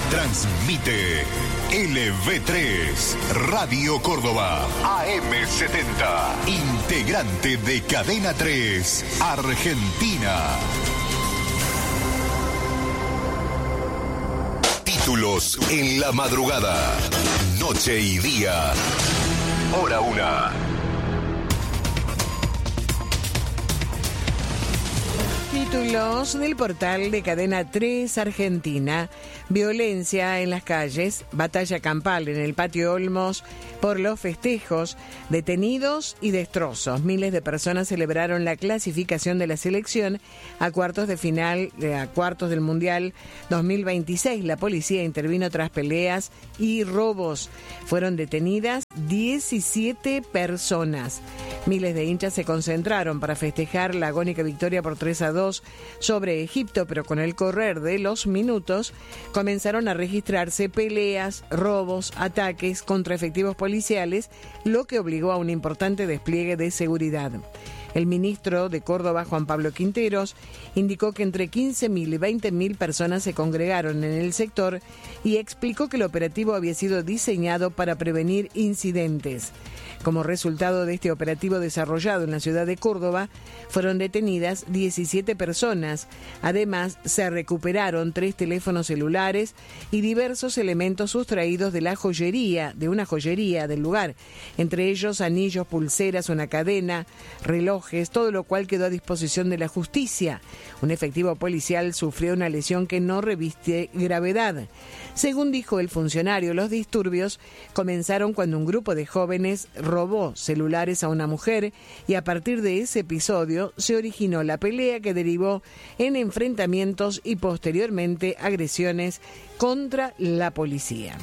Transmite LV3, Radio Córdoba, AM70, integrante de Cadena 3, Argentina. Títulos en la madrugada, noche y día, hora 1. Títulos del portal de Cadena 3 Argentina. Violencia en las calles, batalla campal en el patio Olmos por los festejos, detenidos y destrozos. Miles de personas celebraron la clasificación de la selección a cuartos de final, a cuartos del Mundial 2026. La policía intervino tras peleas y robos. Fueron detenidas 17 personas. Miles de hinchas se concentraron para festejar la agónica victoria por 3-2 sobre Egipto, pero con el correr de los minutos comenzaron a registrarse peleas, robos, ataques contra efectivos policiales, lo que obligó a un importante despliegue de seguridad. El ministro de Córdoba, Juan Pablo Quinteros, indicó que entre 15.000 y 20.000 personas se congregaron en el sector y explicó que el operativo había sido diseñado para prevenir incidentes. Como resultado de este operativo desarrollado en la ciudad de Córdoba, fueron detenidas 17 personas. Además, se recuperaron 3 teléfonos celulares y diversos elementos sustraídos de una joyería del lugar, entre ellos anillos, pulseras, una cadena, relojes, todo lo cual quedó a disposición de la justicia. Un efectivo policial sufrió una lesión que no reviste gravedad. Según dijo el funcionario, los disturbios comenzaron cuando un grupo de jóvenes robó celulares a una mujer y a partir de ese episodio se originó la pelea que derivó en enfrentamientos y posteriormente agresiones contra la policía.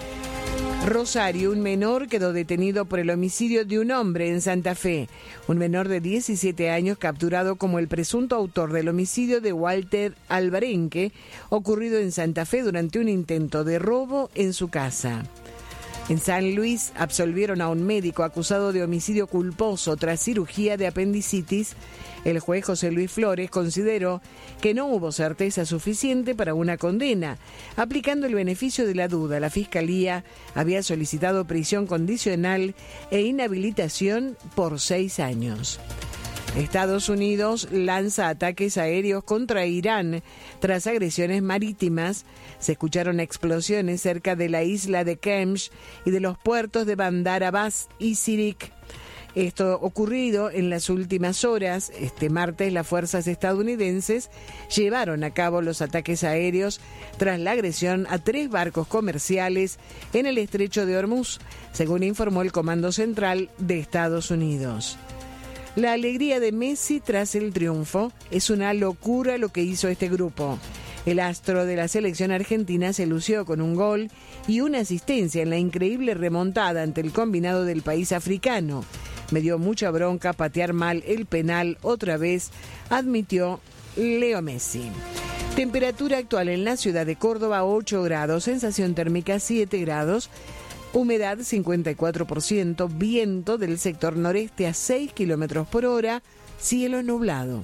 Rosario, un menor quedó detenido por el homicidio de un hombre en Santa Fe. Un menor de 17 años capturado como el presunto autor del homicidio de Walter Alvarenque, ocurrido en Santa Fe durante un intento de robo en su casa. En San Luis absolvieron a un médico acusado de homicidio culposo tras cirugía de apendicitis. El juez José Luis Flores consideró que no hubo certeza suficiente para una condena. Aplicando el beneficio de la duda, la Fiscalía había solicitado prisión condicional e inhabilitación por 6 años. Estados Unidos lanza ataques aéreos contra Irán tras agresiones marítimas. Se escucharon explosiones cerca de la isla de Kemch y de los puertos de Bandar Abbas y Sirik. Esto ocurrido en las últimas horas. Este martes las fuerzas estadounidenses llevaron a cabo los ataques aéreos tras la agresión a 3 barcos comerciales en el estrecho de Hormuz, según informó el Comando Central de Estados Unidos. La alegría de Messi tras el triunfo: es una locura lo que hizo este grupo. El astro de la selección argentina se lució con un gol y una asistencia en la increíble remontada ante el combinado del país africano. Me dio mucha bronca patear mal el penal otra vez, admitió Leo Messi. Temperatura actual en la ciudad de Córdoba, 8 grados, sensación térmica 7 grados, humedad 54%, viento del sector noreste a 6 kilómetros por hora, cielo nublado.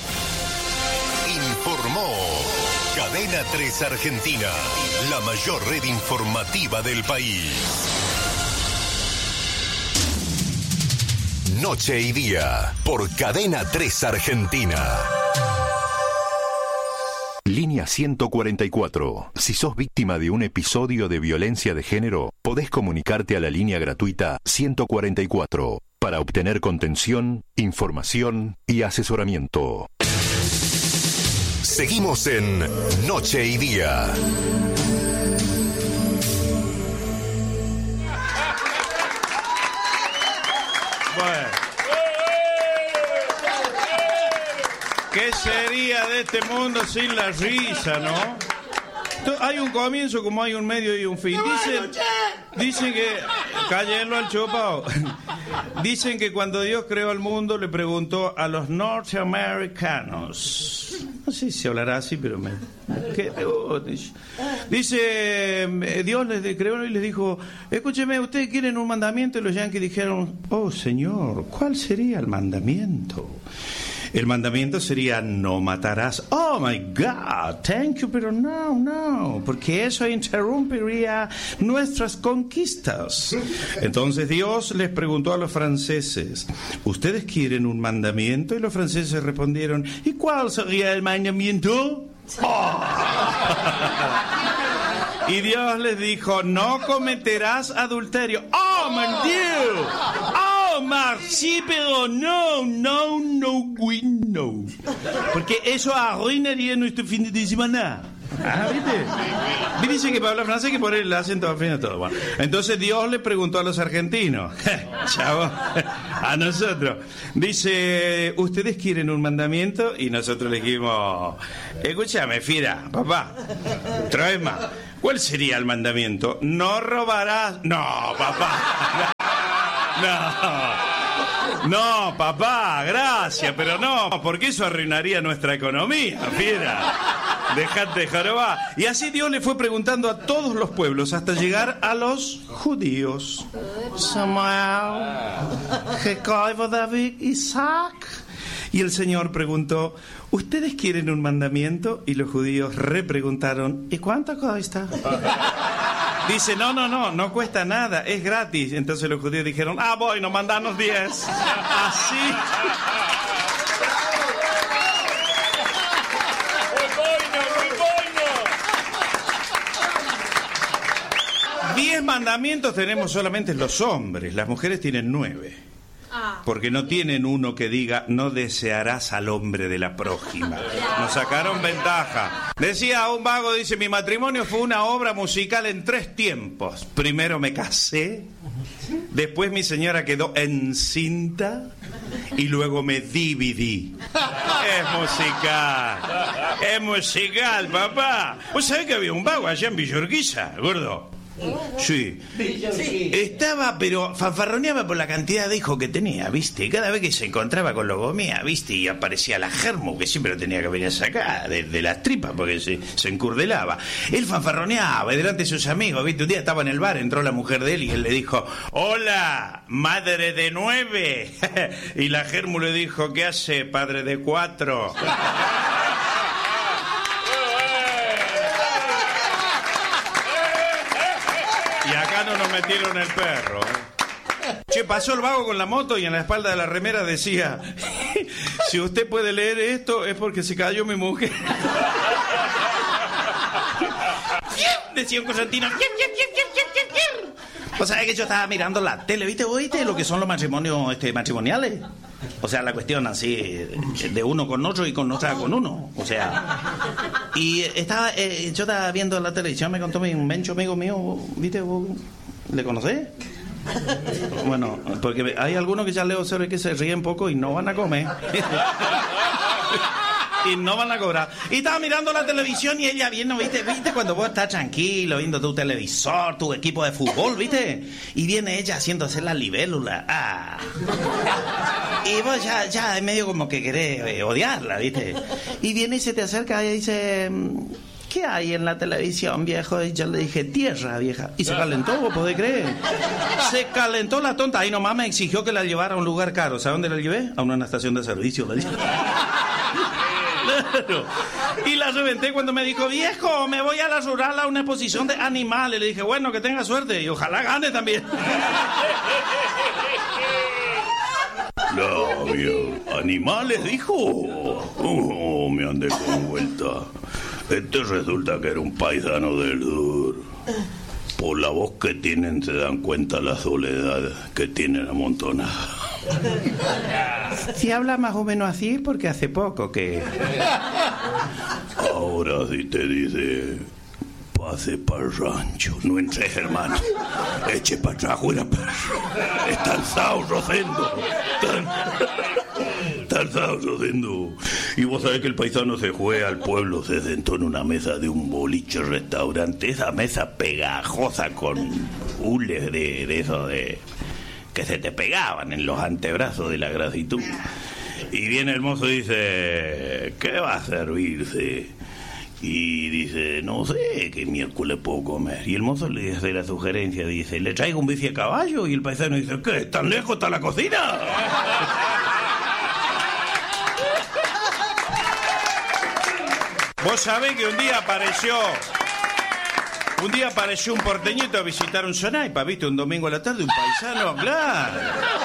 Informó Cadena 3 Argentina, la mayor red informativa del país. Noche y día, por Cadena 3 Argentina. Línea 144. Si sos víctima de un episodio de violencia de género, podés comunicarte a la línea gratuita 144 para obtener contención, información y asesoramiento. Seguimos en Noche y Día. Bueno. ¿Qué sería de este mundo sin la risa, no? Hay un comienzo como hay un medio y un fin. Dicen que... Cállenlo al chupao. Dicen que cuando Dios creó el mundo le preguntó a los norteamericanos. No sé si hablará así, pero dice, Dios les creó y les dijo: escúcheme, ¿ustedes quieren un mandamiento? Y los yanquis dijeron: oh, Señor, ¿cuál sería el mandamiento? El mandamiento sería no matarás. Oh my God, thank you, pero no, porque eso interrumpiría nuestras conquistas. Entonces Dios les preguntó a los franceses, ¿ustedes quieren un mandamiento? Y los franceses respondieron, ¿y cuál sería el mandamiento? Oh. Y Dios les dijo, no cometerás adulterio. ¡Oh, mon Dieu! ¡Oh, merci, pero no. Porque eso arruinaría nuestro fin de semana. Ah, ¿viste? Me dice que para hablar francés hay que poner el acento al fin de todo. Bueno, entonces Dios le preguntó a los argentinos, chavo, a nosotros. Dice, ¿ustedes quieren un mandamiento? Y nosotros le dijimos, escúchame, fiera, papá, trae más. ¿Cuál sería el mandamiento? No robarás. No, papá. No, papá, gracias, pero no, porque eso arruinaría nuestra economía, fiera. Dejate jorobar. Y así Dios le fue preguntando a todos los pueblos hasta llegar a los judíos. Samuel, Jacob, David, Isaac. Y el Señor preguntó, ¿ustedes quieren un mandamiento? Y los judíos repreguntaron, ¿y cuánto cuesta? Dice, no cuesta nada, es gratis. Entonces los judíos dijeron, bueno, mandanos 10. Así. 10 mandamientos tenemos solamente los hombres, las mujeres tienen 9. Porque no tienen uno que diga, no desearás al hombre de la prójima. Nos sacaron ventaja. Decía un vago, dice, mi matrimonio fue una obra musical en 3 tiempos. Primero me casé, después mi señora quedó encinta y luego me dividí. Es musical, papá. ¿Vos sabés que había un vago allá en Villa Urquiza, gordo? Sí. Estaba, pero fanfarroneaba por la cantidad de hijos que tenía, ¿viste? Cada vez que se encontraba con logomía, ¿viste? Y aparecía la germo, que siempre lo tenía que venir a sacar de las tripas, porque se encurdelaba. Él fanfarroneaba delante de sus amigos, ¿viste? Un día estaba en el bar, entró la mujer de él y él le dijo, hola, madre de 9. Y la germo le dijo, ¿qué hace, padre de 4? Y acá no nos metieron el perro. Che, pasó el vago con la moto y en la espalda de la remera decía, si usted puede leer esto es porque se cayó mi mujer. Decía un Constantino. O sea, es que yo estaba mirando la tele, ¿viste? ¿Oíste lo que son los matrimonios matrimoniales? O sea, la cuestión así, de uno con otro y con otra con uno. O sea, y yo estaba viendo la televisión, me contó un mencho amigo mío, ¿viste? ¿Le conocés? Bueno, porque hay algunos que ya leo observo que se ríen poco y no van a comer. Y no van a cobrar. Y estaba mirando la televisión y ella viendo, ¿viste? Cuando vos estás tranquilo, viendo tu televisor, tu equipo de fútbol, ¿viste? Y viene ella haciéndose la libélula. Y vos ya es medio como que querés odiarla, ¿viste? Y viene y se te acerca y dice, ¿qué hay en la televisión, viejo? Y yo le dije, tierra, vieja. Y se calentó, ¿vos podés creer? Se calentó la tonta. Ahí nomás me exigió que la llevara a un lugar caro. ¿Sabes dónde la llevé? A una estación de servicio. La llevé. Claro. Y la reventé cuando me dijo, viejo, me voy a la rural a una exposición de animales. Le dije, bueno, que tenga suerte y ojalá gane también. Labio, ¿animales, dijo? Oh, me andé con vuelta. Resulta que era un paisano del sur. Por la voz que tienen se dan cuenta la soledad que tienen amontonada. Si habla más o menos así porque hace poco que... Ahora sí te dice, pase para el rancho, no entres, hermano. Eche para atrás, fuera perro. Está alzado, Rosendo. Está alzado, Rosendo. Y vos sabés que el paisano se fue al pueblo, se sentó en una mesa de un boliche restaurante. Esa mesa pegajosa con hules de eso de... que se te pegaban en los antebrazos de la grasitud. Y viene el mozo y dice, ¿qué va a servirse? Y dice, no sé, ¿qué miércoles puedo comer? Y el mozo le hace la sugerencia, dice, ¿le traigo un bife a caballo? Y el paisano dice, ¿qué? ¿Tan lejos está la cocina? Vos sabés que un día apareció un porteñito a visitar un Sonaipa, ¿viste? Un domingo a la tarde, un paisano, claro.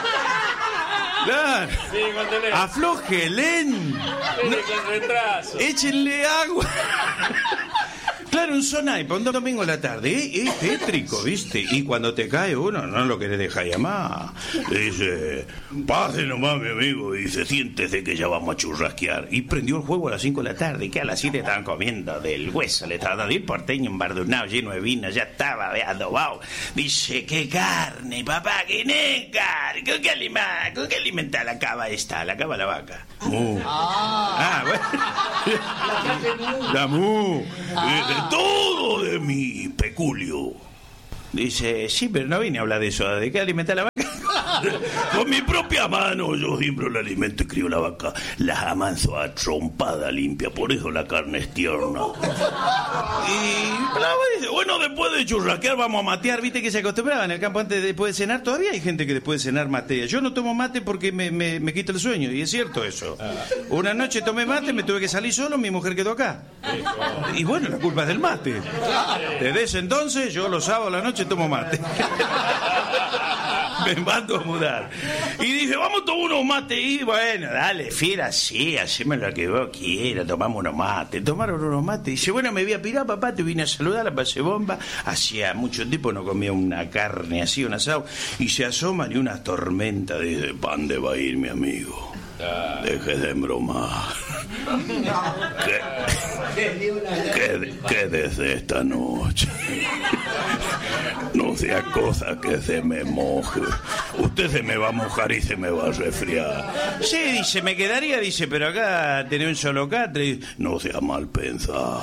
Sí, contele. Aflójelen. Échenle agua. Claro, un Sonaipa, un domingo a la tarde, es tétrico, ¿viste? Y cuando te cae uno, no lo querés dejar llamar. Dice, pase nomás, mi amigo, y dice, siéntese que ya vamos a churrasquear. Y prendió el juego a las 5 de la tarde, que a las 7 estaban comiendo del hueso, le estaba dando el porteño embardunado, lleno de vino, ya estaba adobado. Dice, qué carne, papá, que negar, ¿con qué alimenta la cava esta? La cava la vaca. Bueno. La mu. Todo de mi peculio. Dice, sí, pero no vine a hablar de eso. ¿De qué alimenta la vaca? Con mi propia mano yo siembro el alimento y crío la vaca. La amanso a trompada limpia, por eso la carne es tierna. Y dice, bueno, después de churrasquear vamos a matear. Viste que se acostumbraba en el campo antes, después de cenar. Todavía hay gente que después de cenar matea. Yo no tomo mate porque me quita el sueño, y es cierto eso. Una noche tomé mate, me tuve que salir solo, mi mujer quedó acá. Y bueno, la culpa es del mate. Desde ese entonces yo los sábados a la noche tomo mate. Me mando a mudar. Y dije, vamos a tomar unos mates. Y bueno, dale, fiera, sí, haceme lo que vos quieras, tomamos unos mates. Tomaron unos mates. Y dice, bueno, me voy a pirar, papá, te vine a saludar, la pasé bomba. Hacía mucho tiempo no comía una carne así, un asado. Y se asoman y una tormenta. Dice, ¿pa' dónde va a ir, mi amigo? Deje de embromar. Quédese esta noche. No sea cosa que se me moje. Usted se me va a mojar y se me va a resfriar. Sí, dice, me quedaría, dice, pero acá tenés un solo catre. No sea mal pensado.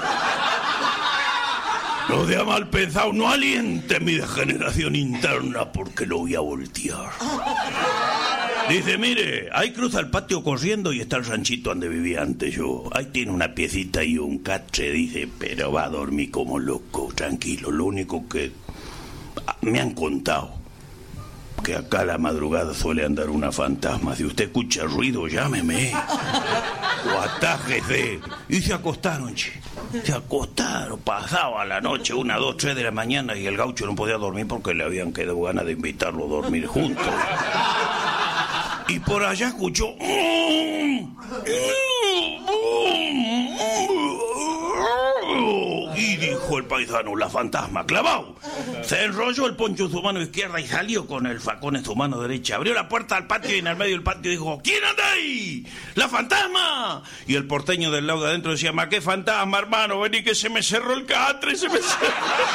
No sea mal pensado, no aliente mi degeneración interna porque lo voy a voltear. Dice, mire, ahí cruza el patio corriendo y está el ranchito donde vivía antes yo. Ahí tiene una piecita y un catre, dice, pero va a dormir como loco, tranquilo. Lo único que me han contado, que acá a la madrugada suele andar una fantasma. Si usted escucha ruido, llámeme. O atájese. Y se acostaron, che. Se acostaron, pasaba la noche, 1, 2, 3 de la mañana, y el gaucho no podía dormir porque le habían quedado ganas de invitarlo a dormir juntos. Y por allá escuchó... Y dijo el paisano, la fantasma, clavado. Se enrolló el poncho en su mano izquierda y salió con el facón en su mano derecha. Abrió la puerta al patio y en el medio del patio dijo, ¿quién anda ahí? ¡La fantasma! Y el porteño del lado de adentro decía, ¿ma qué fantasma, hermano? Vení que se me cerró el catre, se me cerró.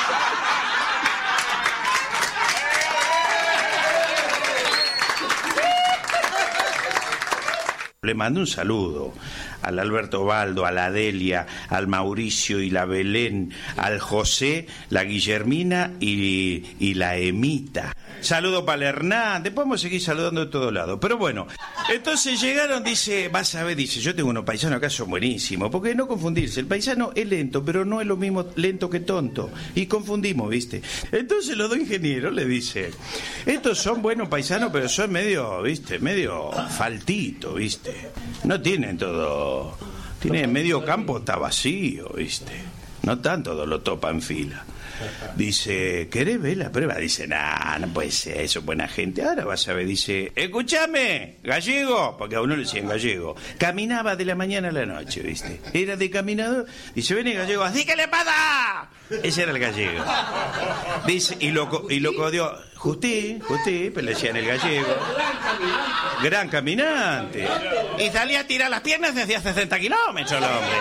Le mando un saludo al Alberto Baldo, a la Delia, al Mauricio y la Belén, al José, la Guillermina y la Emita. Saludo para el Hernán, después vamos a seguir saludando de todos lados. Pero bueno, entonces llegaron, dice, vas a ver, dice, yo tengo unos paisanos acá, son buenísimos, porque no confundirse, el paisano es lento, pero no es lo mismo lento que tonto, y confundimos, ¿viste? Entonces los dos ingenieros le dicen, estos son buenos paisanos, pero son medio, ¿viste? Medio faltito, ¿viste? No tienen todo, tienen medio campo, está vacío, ¿viste? No tanto lo topan fila. Dice, ¿querés ver la prueba? Dice, nah, no puede ser, eso es buena gente. Ahora vas a ver, dice, escúchame, gallego, porque a uno le decían gallego. Caminaba de la mañana a la noche, ¿viste? Era de caminador. Dice, ven gallego, así que le pasa. Ese era el gallego. Dice, y lo codió, Justí, pero le decían el gallego. Gran caminante. Y salía a tirar las piernas desde 60 kilómetros el hombre.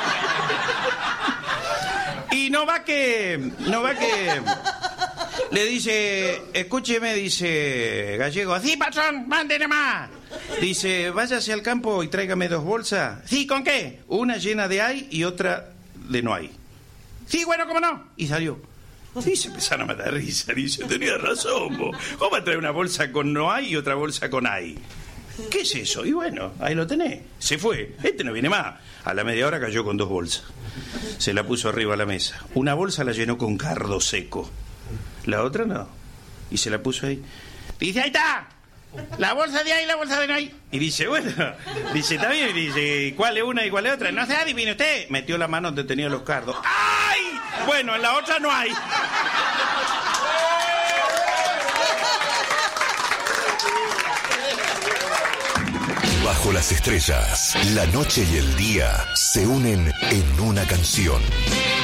Y no va que le dice, escúcheme, dice gallego, sí, patrón, mándeme más. Dice, váyase al campo y tráigame 2 bolsas. Sí, ¿con qué? Una llena de hay y otra de no hay. Sí, bueno, ¿cómo no? Y salió. Y se empezaron a matar risa. Dice, tenía razón, vos. ¿Cómo va a traer una bolsa con no hay y otra bolsa con hay? ¿Qué es eso? Y bueno, ahí lo tenés. Se fue. Este no viene más. A la media hora cayó con 2 bolsas. Se la puso arriba a la mesa. Una bolsa la llenó con cardo seco. La otra no. Y se la puso ahí. Dice, ahí está. La bolsa de ahí, la bolsa de no hay. Y dice, bueno, dice, está bien. Y dice, ¿cuál es una y cuál es otra? No sé, adivine usted. Metió la mano donde tenía los cardos. ¡Ay! Bueno, en la otra no hay. Bajo las estrellas, la noche y el día se unen en una canción.